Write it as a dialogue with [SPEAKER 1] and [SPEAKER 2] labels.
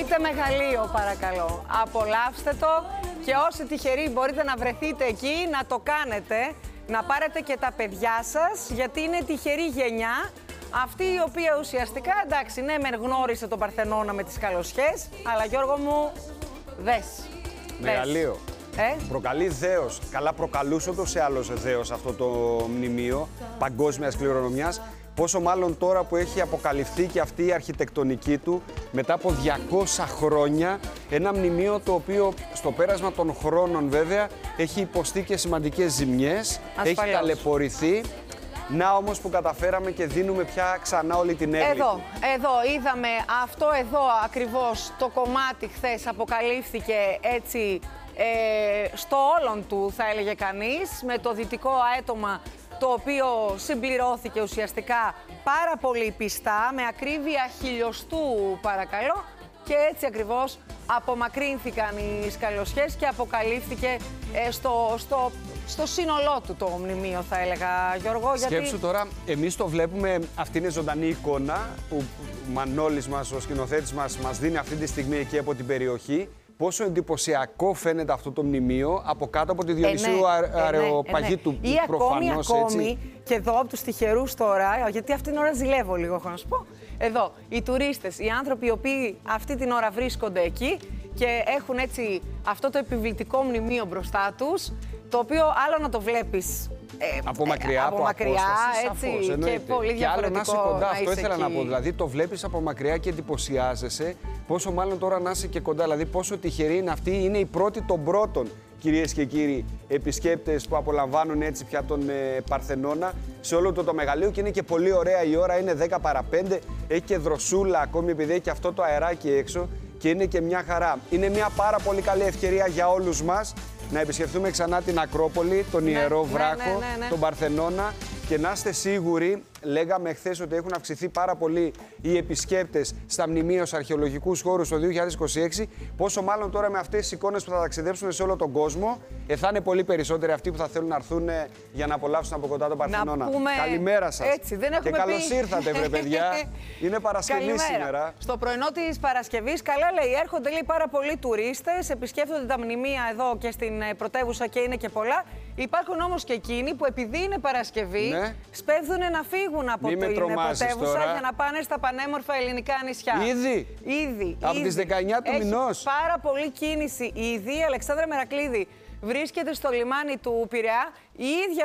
[SPEAKER 1] Βρείτε μεγαλείο παρακαλώ, απολαύστε το και όσοι τυχεροί μπορείτε να βρεθείτε εκεί να το κάνετε, να πάρετε και τα παιδιά σας, γιατί είναι τυχερή γενιά, αυτή η οποία ουσιαστικά, εντάξει, ναι μεν γνώρισε τον Παρθενώνα με τις καλοσιές, αλλά Γιώργο μου, δες.
[SPEAKER 2] Μεγαλείο. Προκαλεί δέος. Καλά, προκαλούσε ούτως ή άλλως δέος αυτό το μνημείο παγκόσμιας κληρονομιάς. Πόσο μάλλον τώρα που έχει αποκαλυφθεί και αυτή η αρχιτεκτονική του μετά από 200 χρόνια. Ένα μνημείο το οποίο στο πέρασμα των χρόνων βέβαια έχει υποστεί και σημαντικές ζημιές. Ασφαλώς. Έχει ταλαιπωρηθεί. Να όμως που καταφέραμε και δίνουμε πια ξανά όλη την έγκλη.
[SPEAKER 1] Εδώ είδαμε αυτό εδώ ακριβώς το κομμάτι χθες αποκαλύφθηκε έτσι στο όλον του θα έλεγε κανείς, με το δυτικό αέτομα το οποίο συμπληρώθηκε ουσιαστικά πάρα πολύ πιστά, με ακρίβεια χιλιοστού παρακαλώ, και έτσι ακριβώς απομακρύνθηκαν οι σκαλοσιές και αποκαλύφθηκε στο σύνολό του το μνημείο θα έλεγα Γιώργο.
[SPEAKER 2] Σκέψου τώρα, εμείς το βλέπουμε, αυτή είναι ζωντανή εικόνα που ο Μανώλης μας, ο σκηνοθέτης μας δίνει αυτή τη στιγμή εκεί από την περιοχή. Πόσο εντυπωσιακό φαίνεται αυτό το μνημείο από κάτω από τη Διονυσίου Αρεοπαγίτου.
[SPEAKER 1] Ή ακόμη, και εδώ από τους τυχερούς τώρα, γιατί αυτή την ώρα ζηλεύω λίγο, έχω να σου πω. Εδώ, οι τουρίστες, οι άνθρωποι οι οποίοι αυτή την ώρα βρίσκονται εκεί και έχουν έτσι αυτό το επιβλητικό μνημείο μπροστά τους, το οποίο άλλο να το βλέπεις
[SPEAKER 2] από μακριά, από απόσταση,
[SPEAKER 1] έτσι,
[SPEAKER 2] σαφώς,
[SPEAKER 1] και πολύ
[SPEAKER 2] και άλλο να είσαι κοντά, αυτό ήθελα
[SPEAKER 1] εκεί.
[SPEAKER 2] να πω. Δηλαδή το βλέπεις από μακριά και εντυπωσιάζεσαι, πόσο μάλλον τώρα να είσαι και κοντά. Δηλαδή πόσο τυχεροί είναι αυτοί, είναι οι πρώτοι των πρώτων, κυρίες και κύριοι, επισκέπτες που απολαμβάνουν έτσι πια τον Παρθενώνα σε όλο το μεγαλείο, και είναι και πολύ ωραία η ώρα, είναι 10 παρα 5, έχει και δροσούλα ακόμη επειδή έχει και αυτό το αεράκι έξω και είναι και μια χαρά. Είναι μια πάρα πολύ καλή ευκαιρία για όλους μας να επισκεφθούμε ξανά την Ακρόπολη, τον Ιερό Βράχο, τον Παρθενώνα, και να είστε σίγουροι, λέγαμε χθες ότι έχουν αυξηθεί πάρα πολύ οι επισκέπτες στα μνημεία στους αρχαιολογικούς χώρους το 2026, πόσο μάλλον τώρα με αυτές τις εικόνες που θα ταξιδέψουν σε όλο τον κόσμο, θα είναι πολύ περισσότεροι αυτοί που θα θέλουν να έρθουν για να απολαύσουν από κοντά τον Παρθενώνα. Καλημέρα σας.
[SPEAKER 1] Έτσι, δεν έχουμε
[SPEAKER 2] και καλώς ήρθατε, βρε παιδιά. Είναι Παρασκευή σήμερα.
[SPEAKER 1] Στο πρωινό της Παρασκευής, καλά λέει, έρχονται λέει, πάρα πολλοί τουρίστες, επισκέφτονται τα μνημεία εδώ και στην πρωτεύουσα και είναι και πολλά. Υπάρχουν όμως και εκείνοι που επειδή είναι Παρασκευή, σπέβδουν να φύγουν από την πρωτεύουσα για να πάνε στα πανέμορφα ελληνικά νησιά. Ήδη.
[SPEAKER 2] Από τις 19 του μηνός.
[SPEAKER 1] Πάρα πολύ κίνηση ήδη. Η Αλεξάνδρα Μερακλίδη βρίσκεται στο λιμάνι του Πειραιά. Η ίδια